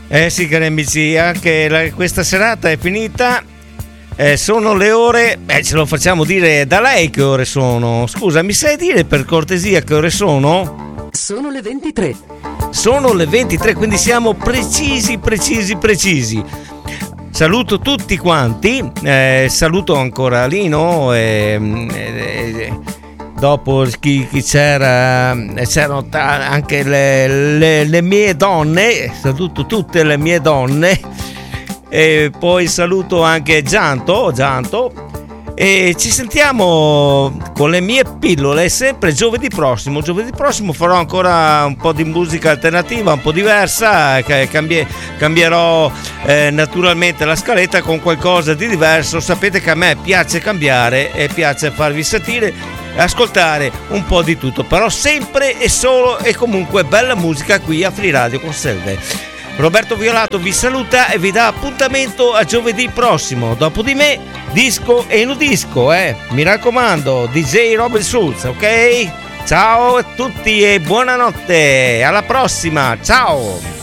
Sì, cari amici, anche questa serata è finita. Sono le ore, ce lo facciamo dire da lei che ore sono. Scusa, mi sai dire per cortesia che ore sono? Sono le 23. Sono le 23, quindi siamo precisi. Saluto tutti quanti, saluto ancora Lino, dopo chi c'erano anche le mie donne, saluto tutte le mie donne, e poi saluto anche Gianto, e ci sentiamo con le mie pillole sempre giovedì prossimo farò ancora un po' di musica alternativa, un po' diversa, cambierò naturalmente la scaletta con qualcosa di diverso. Sapete che a me piace cambiare e piace farvi sentire, ascoltare un po' di tutto, però sempre e solo e comunque bella musica qui a Free Radio con Selve. Roberto Violato vi saluta e vi dà appuntamento a giovedì prossimo. Dopo di me disco e nudisco, mi raccomando, DJ Robert Schulz, ok? Ciao a tutti e buonanotte, alla prossima, ciao!